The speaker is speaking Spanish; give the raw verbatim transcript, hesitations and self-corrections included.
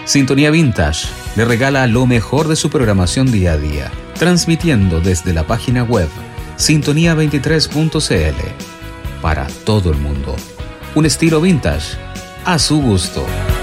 Sintonía Vintage le regala lo mejor de su programación día a día, transmitiendo desde la página web sintonía veintitrés punto c l para todo el mundo. Un estilo vintage a su gusto.